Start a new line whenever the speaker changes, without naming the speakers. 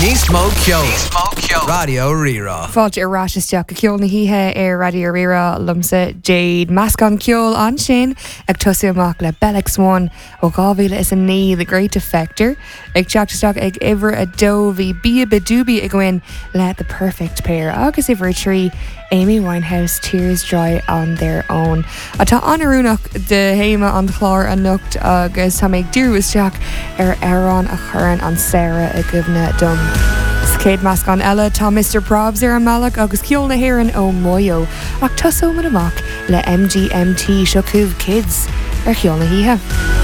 Níos mó ceol. Radio Rira.
Fáilte arráis isteach go ceol na híthe ar Radio Rira lumsa Jade Mascon ceol an sin ag tosaí amach le Bellix1 ó 2009 The Great Defector ag teachtasteach ag iver a dómhí bí bedúbí ag gin le The Perfect Pair agus iver a trí Amy Winehouse Tears Dry on Their Own. Atá anarúnach de héime an chlár a nucht agus tá méid dúisteach ar Aaron a churann an Sarah a gubna dom. Céad Mascon eile tá Mr. Probs ar an malach agus ceol na hhéireann ó Moyo ach tosó amach le MGMT seo cúb kids ar cheol na híthe.